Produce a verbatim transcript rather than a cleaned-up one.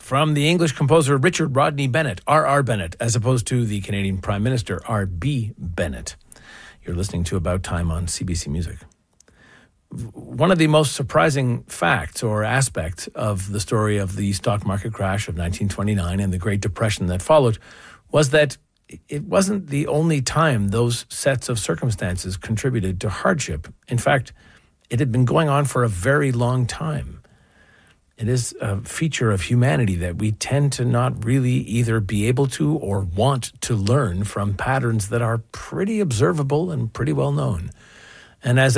from the English composer Richard Rodney Bennett, R R. Bennett, as opposed to the Canadian Prime Minister, R B. Bennett. You're listening to About Time on C B C Music. One of the most surprising facts or aspects of the story of the stock market crash of nineteen twenty-nine and the Great Depression that followed was that it wasn't the only time those sets of circumstances contributed to hardship. In fact, it had been going on for a very long time. It is a feature of humanity that we tend to not really either be able to or want to learn from patterns that are pretty observable and pretty well known. And as